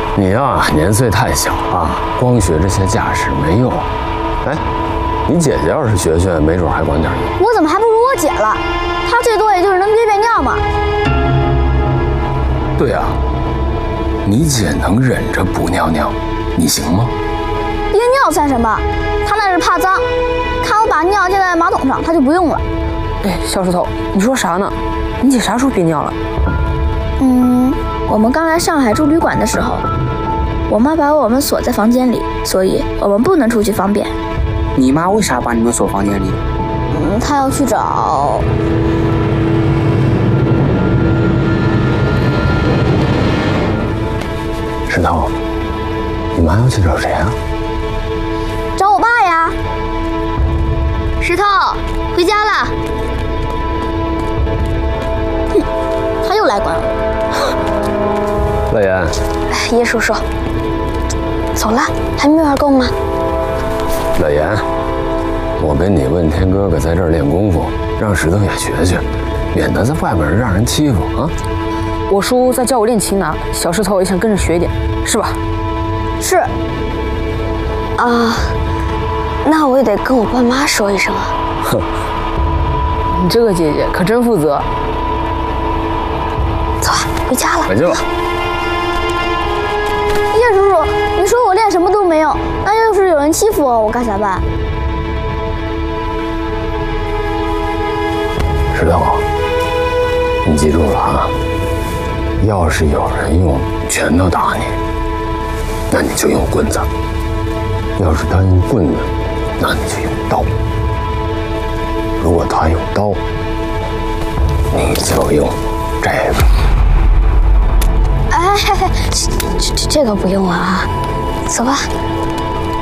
你呀，年岁太小啊，光学这些架势没用。哎，你姐姐要是学学，没准还管点用。 我怎么还不如我姐了？她最多也就是能憋憋尿嘛。 对啊，你姐能忍着不尿尿，你行吗？ 憋尿算什么？她那是怕脏，看我把尿溅在马桶上，她就不用了。 哎，小石头，你说啥呢？你姐啥时候憋尿了？ 我们刚来上海住旅馆的时候，我妈把我们锁在房间里，所以我们不能出去方便。 你妈为啥把你们锁房间里？ 她要去找…… 石头，你妈要去找谁啊？ 找我爸呀。石头，回家了。哼，他又来管我。 乐言， 叶叔叔，走了，还没玩够吗？ 乐言，我跟你问天哥哥在这儿练功夫，让石头也学学，免得在外面让人欺负啊。 我叔在教我练琴呢，小石头也想跟着学一点，是吧？ 是。啊，那我也得跟我爸妈说一声啊。 哼， 你这个姐姐可真负责。 走啊，回家了。 回去了。 叶叔叔，你说我练什么都没有，那要是有人欺负我，我该咋办？ 石头，你记住了啊！要是有人用拳头打你，那你就用棍子；要是他用棍子，那你就用刀；如果他用刀，你就用这个。 哎，这个不用了啊，走吧。